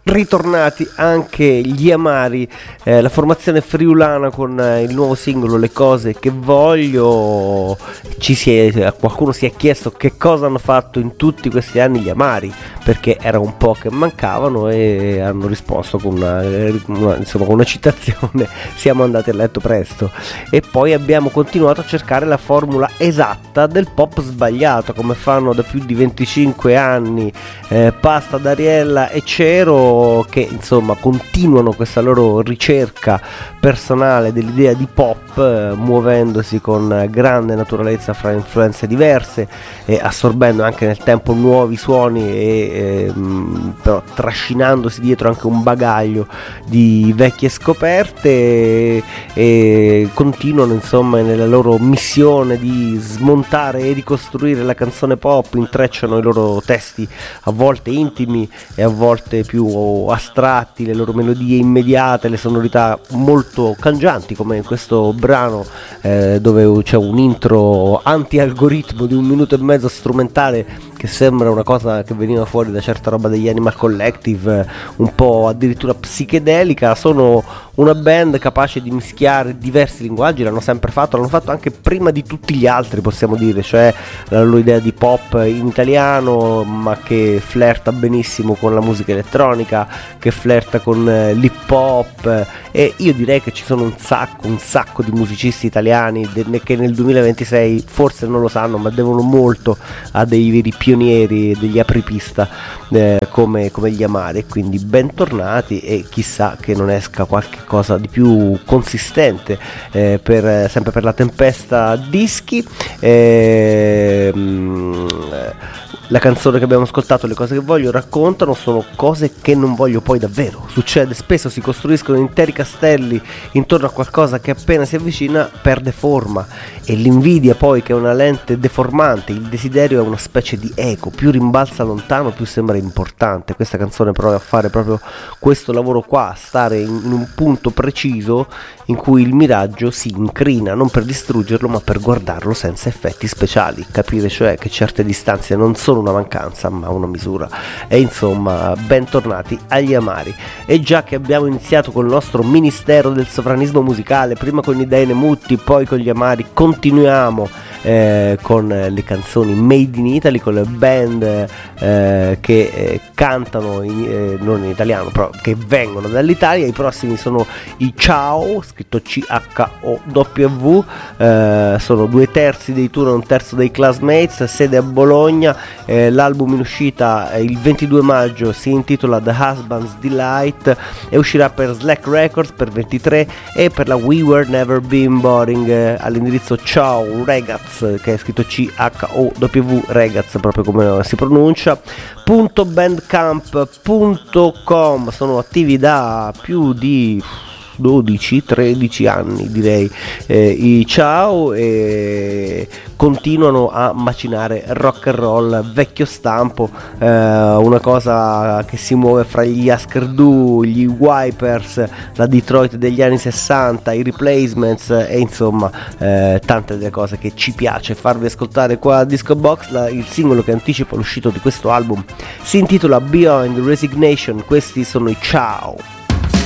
ritornati anche gli Amari, la formazione friulana con il nuovo singolo Le cose che voglio. Qualcuno si è chiesto che cosa hanno fatto in tutti questi anni gli Amari, perché era un po' che mancavano, e hanno risposto con una citazione: siamo andati a letto presto. E poi abbiamo continuato a cercare la formula esatta del pop sbagliato, come fanno da più di 25 anni Pasta, D'Ariella e Cero, che insomma continuano questa loro ricerca personale dell'idea di pop, muovendosi con grande naturalezza fra influenze diverse e assorbendo anche nel tempo nuovi suoni, però trascinandosi dietro anche un bagaglio di vecchie scoperte, e continuano insomma nella loro missione di smontare e ricostruire la canzone pop. Intrecciano i loro testi a volte intimi e a volte più astratti, le loro melodie immediate, le sonorità molto cangianti, come in questo brano dove c'è un intro anti-algoritmo di 1 minuto e mezzo strumentale che sembra una cosa che veniva fuori da certa roba degli Animal Collective, un po' addirittura psichedelica. Sono una band capace di mischiare diversi linguaggi, l'hanno sempre fatto, l'hanno fatto anche prima di tutti gli altri, possiamo dire, cioè la loro idea di pop in italiano, ma che flirta benissimo con la musica elettronica, che flirta con l'hip hop, e io direi che ci sono un sacco di musicisti italiani che nel 2026 forse non lo sanno, ma devono molto a dei veri pionieri, degli apripista come gli Amari. Quindi bentornati, e chissà che non esca qualche cosa di più consistente sempre per la Tempesta Dischi. La canzone che abbiamo ascoltato, Le cose che voglio, raccontano, sono cose che non voglio poi davvero. Succede spesso, si costruiscono interi castelli intorno a qualcosa che appena si avvicina perde forma, e l'invidia poi, che è una lente deformante, il desiderio è una specie di eco, più rimbalza lontano più sembra importante. Questa canzone prova a fare proprio questo lavoro qua, a stare in un punto preciso in cui il miraggio si incrina, non per distruggerlo ma per guardarlo senza effetti speciali, capire cioè che certe distanze non sono una mancanza ma una misura. E insomma, bentornati agli Amari. E già che abbiamo iniziato col nostro ministero del sovranismo musicale, prima con Idee Mutti, poi con gli Amari, continuiamo con le canzoni made in Italy, con le band che cantano non in italiano, però che vengono dall'Italia. I prossimi sono i Ciao, scritto CHOW, sono 2/3 dei tour e 1/3 dei Classmates, sede a Bologna. L'album in uscita il 22 maggio si intitola The Husband's Delight e uscirà per Slack Records per 23 e per la We Were Never Been Boring, all'indirizzo Ciao Regaz, che è scritto CHOW Regaz, proprio come si pronuncia, .bandcamp.com. Sono attivi da più di 12-13 anni, direi, i Ciao, e continuano a macinare rock and roll vecchio stampo, una cosa che si muove fra gli Husker Du, gli Wipers, la Detroit degli anni 60, i Replacements, e insomma tante delle cose che ci piace farvi ascoltare qua a Disco Box. Il singolo che anticipa l'uscita di questo album si intitola Beyond Resignation. Questi sono i Ciao.